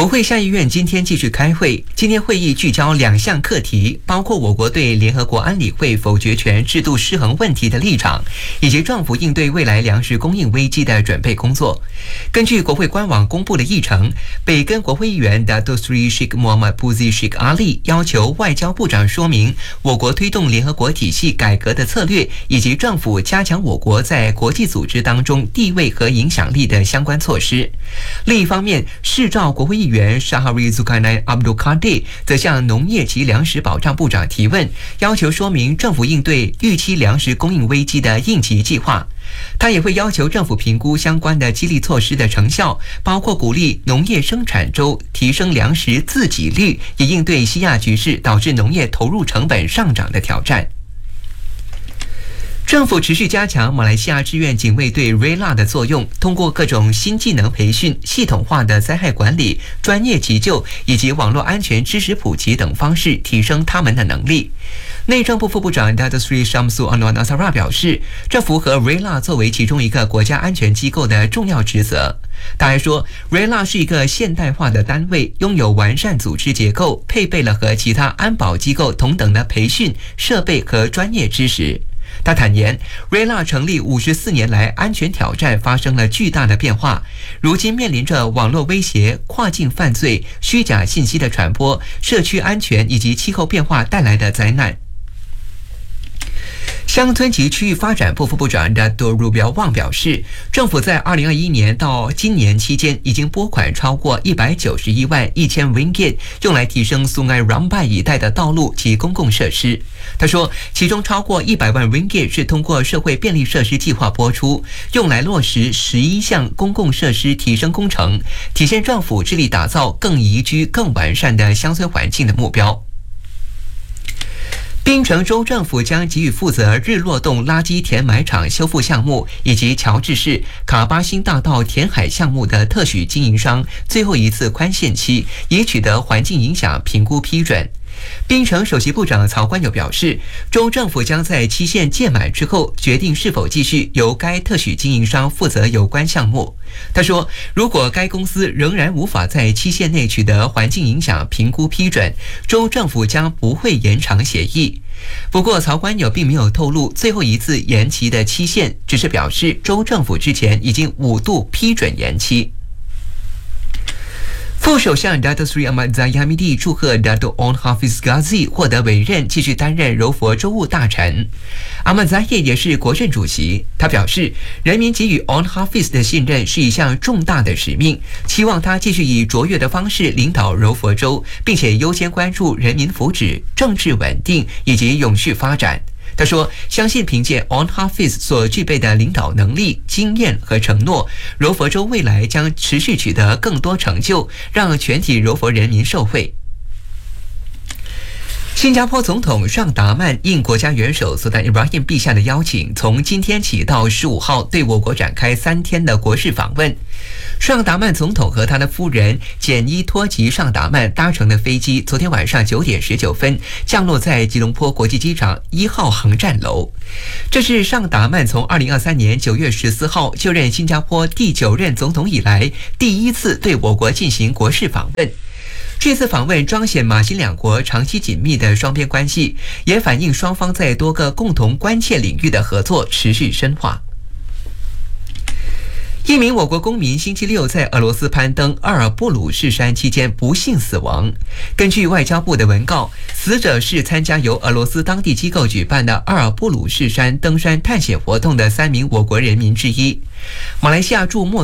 国会下议院今天继续开会，今天会议聚焦2项课题，包括我国对联合国安理会否决权制度失衡问题的立场，以及政府应对未来粮食供应危机的准备工作。根据国会官网公布的议程，北根国会议员 Dato Sri Sheikh Muhammad Puzi Sheikh Ali 要求外交部长说明我国推动联合国体系改革的策略，以及政府加强我国在国际组织当中地位和影响力的相关措施。另一方面，视照国会议员 Shahri Zulkarnain Abdul Qadir 则向农业及粮食保障部长提问，要求说明政府应对预期粮食供应危机的应急计划。他也会要求政府评估相关的激励措施的成效，包括鼓励农业生产州提升粮食自给率，以应对西亚局势导致农业投入成本上涨的挑战。政府持续加强马来西亚志愿警卫队 RELA 的作用，通过各种新技能培训、系统化的灾害管理、专业急救以及网络安全知识普及等方式提升他们的能力。内政部副部长 Dato Sri Shamsul Anwar Nasara 表示，这符合 RELA 作为其中一个国家安全机构的重要职责。他还说 ，RELA 是一个现代化的单位，拥有完善组织结构，配备了和其他安保机构同等的培训、设备和专业知识。他坦言 ，RELA 成立54年来，安全挑战发生了巨大的变化，如今面临着网络威胁、跨境犯罪、虚假信息的传播、社区安全以及气候变化带来的灾难。乡村及区域发展部副部长 Dato Rubiah Wang 表示，政府在2021年到今年期间已经拨款超过191万1000 ringgit， 用来提升Sungai Rambai 一带的道路及公共设施。他说，其中超过100万 ringgit 是通过社会便利设施计划拨出，用来落实11项公共设施提升工程，体现政府致力打造更宜居、更完善的乡村环境的目标。槟城州政府将给予负责日落洞垃圾填埋场修复项目以及乔治市卡巴辛大道填海项目的特许经营商最后一次宽限期，以取得环境影响评估批准。槟城首席部长曹观友表示，州政府将在期限届满之后决定是否继续由该特许经营商负责有关项目。他说，如果该公司仍然无法在期限内取得环境影响评估批准，州政府将不会延长协议。不过，曹观友并没有透露最后一次延期的期限，只是表示州政府之前已经5度批准延期。副首相 Dato Sri Ahmad Zahid Hamidi 祝贺 Dato Onn Hafiz Ghazi 获得委任，继续担任柔佛州务大臣。Ahmad Zahid 也是国政主席，他表示，人民给予 Onn Hafiz 的信任是一项重大的使命，期望他继续以卓越的方式领导柔佛州，并且优先关注人民福祉、政治稳定以及永续发展。他说，相信凭借 Onn Hafiz 所具备的领导能力、经验和承诺，柔佛州未来将持续取得更多成就，让全体柔佛人民受惠。新加坡总统尚达曼应国家元首苏丹伊布拉欣陛下的邀请，从今天起到15号对我国展开3天的国事访问。尚达曼总统和他的夫人简伊托吉尚达曼搭乘的飞机，昨天晚上9点19分降落在吉隆坡国际机场1号航站楼。这是尚达曼从2023年9月14号就任新加坡第9任总统以来第一次对我国进行国事访问。这次访问彰显马新两国长期紧密的双边关系，也反映双方在多个共同关切领域的合作持续深化。一名我国公民星期六在俄罗斯攀登阿尔布鲁士山期间不幸死亡。根据外交部的文告，死者是参加由俄罗斯当地机构举办的阿尔布鲁士山登山探险活动的3名我国人民之一。马来西亚驻莫